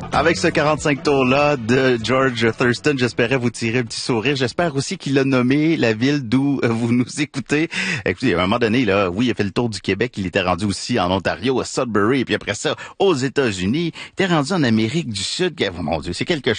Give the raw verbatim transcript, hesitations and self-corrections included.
Avec ce quarante-cinq tours-là de George Thurston, j'espérais vous tirer un petit sourire. J'espère aussi qu'il a nommé la ville d'où vous nous écoutez. Écoutez, à un moment donné, là, oui, il a fait le tour du Québec. Il était rendu aussi en Ontario, à Sudbury, et puis après ça, aux États-Unis. Il était rendu en Amérique du Sud. Mon Dieu, c'est quelque chose.